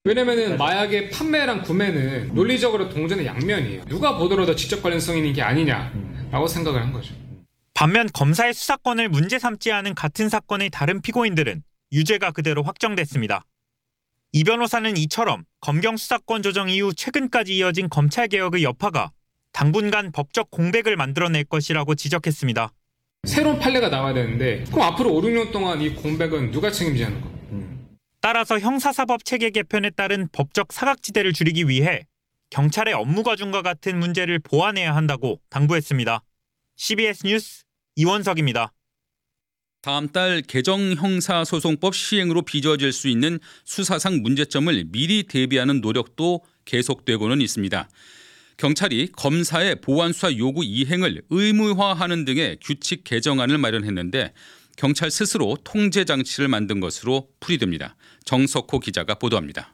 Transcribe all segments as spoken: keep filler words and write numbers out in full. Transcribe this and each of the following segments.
왜냐면은 마약의 판매랑 구매는 논리적으로 동전의 양면이에요. 누가 보더라도 직접 관련성 있는 게 아니냐라고 생각을 한 거죠. 반면 검사의 수사권을 문제 삼지 않은 같은 사건의 다른 피고인들은 유죄가 그대로 확정됐습니다. 이 변호사는 이처럼 검경 수사권 조정 이후 최근까지 이어진 검찰개혁의 여파가 당분간 법적 공백을 만들어낼 것이라고 지적했습니다. 새로운 판례가 나와야 되는데 그럼 앞으로 오, 육 년 동안 이 공백은 누가 책임지는 거? 따라서 형사사법 체계 개편에 따른 법적 사각지대를 줄이기 위해 경찰의 업무 과중과 같은 문제를 보완해야 한다고 당부했습니다. 씨비에스 뉴스 이원석입니다. 다음 달 개정 형사소송법 시행으로 빚어질 수 있는 수사상 문제점을 미리 대비하는 노력도 계속되고는 있습니다. 경찰이 검사의 보완수사 요구 이행을 의무화하는 등의 규칙 개정안을 마련했는데 경찰 스스로 통제 장치를 만든 것으로 풀이됩니다. 정석호 기자가 보도합니다.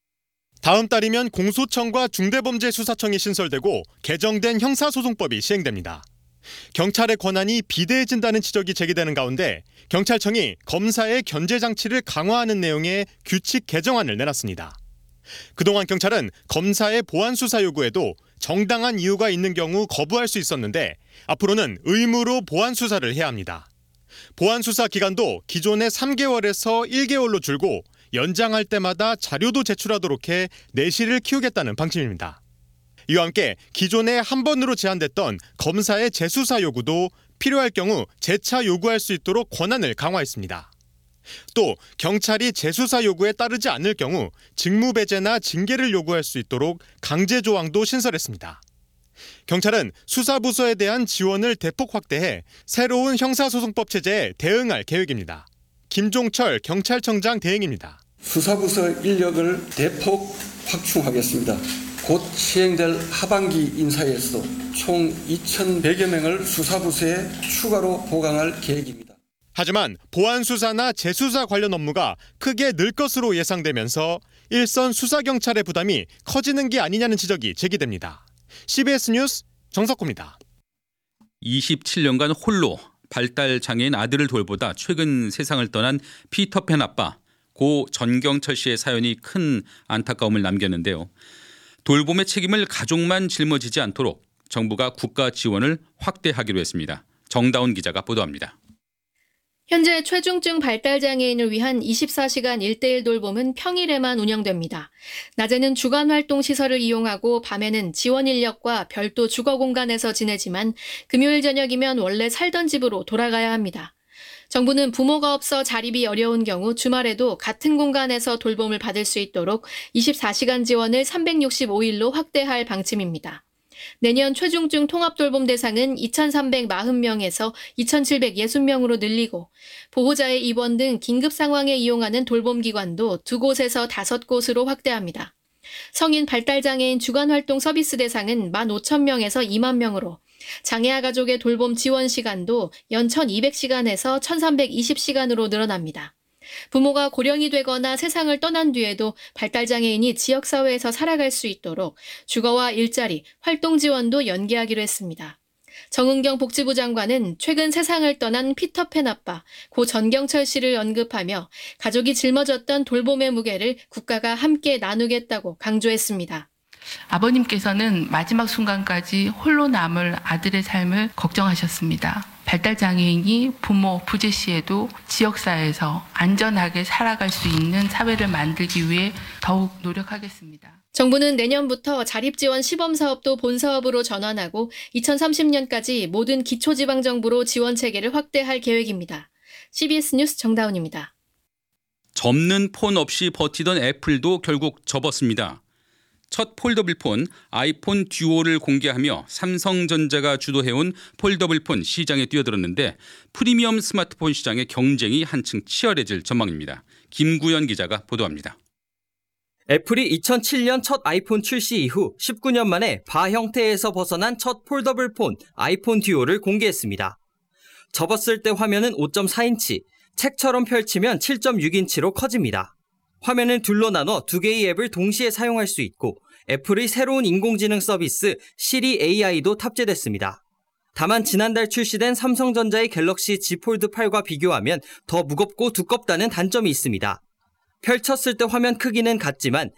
다음 달이면 공소청과 중대범죄수사청이 신설되고 개정된 형사소송법이 시행됩니다. 경찰의 권한이 비대해진다는 지적이 제기되는 가운데 경찰청이 검사의 견제 장치를 강화하는 내용의 규칙 개정안을 내놨습니다. 그동안 경찰은 검사의 보완 수사 요구에도 정당한 이유가 있는 경우 거부할 수 있었는데 앞으로는 의무로 보완 수사를 해야 합니다. 보완 수사 기간도 기존의 삼 개월에서 일 개월로 줄고 연장할 때마다 자료도 제출하도록 해 내실을 키우겠다는 방침입니다. 이와 함께 기존에 한 번으로 제한됐던 검사의 재수사 요구도 필요할 경우 재차 요구할 수 있도록 권한을 강화했습니다. 또 경찰이 재수사 요구에 따르지 않을 경우 직무배제나 징계를 요구할 수 있도록 강제 조항도 신설했습니다. 경찰은 수사부서에 대한 지원을 대폭 확대해 새로운 형사소송법 체제에 대응할 계획입니다. 김종철 경찰청장 대행입니다. 수사부서 인력을 대폭 확충하겠습니다. 곧 시행될 하반기 인사에서도 총 이천백여 명을 수사부서에 추가로 보강할 계획입니다. 하지만 보안 수사나 재수사 관련 업무가 크게 늘 것으로 예상되면서 일선 수사경찰의 부담이 커지는 게 아니냐는 지적이 제기됩니다. 씨비에스 뉴스 정석호입니다. 이십칠 년간 홀로 발달 장애인 아들을 돌보다 최근 세상을 떠난 피터팬 아빠 고 전경철 씨의 사연이 큰 안타까움을 남겼는데요. 돌봄의 책임을 가족만 짊어지지 않도록 정부가 국가 지원을 확대하기로 했습니다. 정다운 기자가 보도합니다. 현재 최중증 발달장애인을 위한 이십사 시간 일 대일 돌봄은 평일에만 운영됩니다. 낮에는 주간활동시설을 이용하고 밤에는 지원 인력과 별도 주거 공간에서 지내지만 금요일 저녁이면 원래 살던 집으로 돌아가야 합니다. 정부는 부모가 없어 자립이 어려운 경우 주말에도 같은 공간에서 돌봄을 받을 수 있도록 이십사 시간 지원을 삼백육십오 일로 확대할 방침입니다. 내년 최중증 통합돌봄 대상은 이천삼백사십 명에서 이천칠백육십 명으로 늘리고 보호자의 입원 등 긴급 상황에 이용하는 돌봄기관도 두 곳에서 다섯 곳으로 확대합니다. 성인 발달장애인 주간활동 서비스 대상은 만 오천 명에서 이만 명으로 장애아 가족의 돌봄 지원 시간도 연 천이백 시간에서 천삼백이십 시간으로 늘어납니다. 부모가 고령이 되거나 세상을 떠난 뒤에도 발달장애인이 지역사회에서 살아갈 수 있도록 주거와 일자리, 활동 지원도 연계하기로 했습니다. 정은경 복지부 장관은 최근 세상을 떠난 피터팬 아빠 고 전경철 씨를 언급하며 가족이 짊어졌던 돌봄의 무게를 국가가 함께 나누겠다고 강조했습니다. 아버님께서는 마지막 순간까지 홀로 남을 아들의 삶을 걱정하셨습니다. 발달장애인이 부모, 부재 시에도 지역사회에서 안전하게 살아갈 수 있는 사회를 만들기 위해 더욱 노력하겠습니다. 정부는 내년부터 자립지원 시범사업도 본사업으로 전환하고 이천삼십 년까지 모든 기초지방정부로 지원체계를 확대할 계획입니다. 씨비에스 뉴스 정다운입니다. 접는 폰 없이 버티던 애플도 결국 접었습니다. 첫 폴더블폰 아이폰 듀오를 공개하며 삼성전자가 주도해온 폴더블폰 시장에 뛰어들었는데 프리미엄 스마트폰 시장의 경쟁이 한층 치열해질 전망입니다. 김구현 기자가 보도합니다. 애플이 이천칠 년 첫 아이폰 출시 이후 십구 년 만에 바 형태에서 벗어난 첫 폴더블폰 아이폰 듀오를 공개했습니다. 접었을 때 화면은 오 점 사 인치, 책처럼 펼치면 칠 점 육 인치로 커집니다. 화면을 둘로 나눠 두 개의 앱을 동시에 사용할 수 있고 애플의 새로운 인공지능 서비스 시리 에이아이도 탑재됐습니다. 다만 지난달 출시된 삼성전자의 갤럭시 Z 폴드 팔과 비교하면 더 무겁고 두껍다는 단점이 있습니다. 펼쳤을 때 화면 크기는 같지만